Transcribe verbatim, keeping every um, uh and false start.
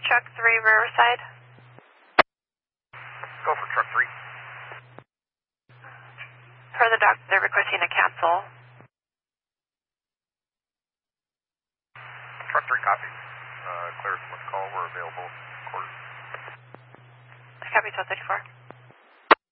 Truck three, Riverside. Go for truck three. For the doc, they're requesting a cancel. Truck three copies. Uh, clear as much call. We're available. Quarters. Copy twelve thirty-four.